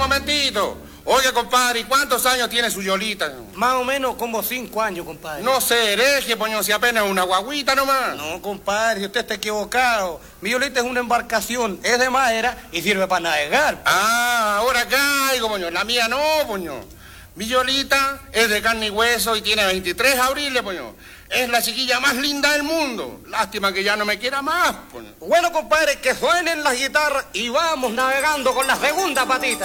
momentito. Oye, compadre, ¿y cuántos años tiene su Yolita? Más o menos como 5 años, compadre. No sé, hereje, poño, si apenas una guaguita nomás. No, compadre, si usted está equivocado. Mi Yolita es una embarcación, es de madera y sirve para navegar. Ah, ahora caigo, poño. La mía no, poño. Mi Yolita es de carne y hueso y tiene 23 abriles, poño. Es la chiquilla más linda del mundo. Lástima que ya no me quiera más, poño. Bueno, compadre, que suenen las guitarras y vamos navegando con la segunda patita.